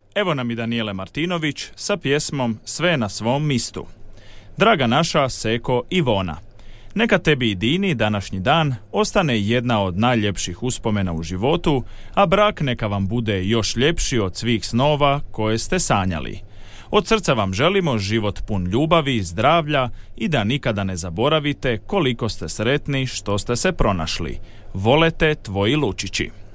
Evo nam i Danijele Martinović sa pjesmom Sve na svom mistu. Draga naša Seko Ivona, neka tebi i Dini današnji dan ostane jedna od najljepših uspomena u životu, a brak neka vam bude još ljepši od svih snova koje ste sanjali. Od srca vam želimo život pun ljubavi, zdravlja i da nikada ne zaboravite koliko ste sretni što ste se pronašli. Volete tvoji Lučići.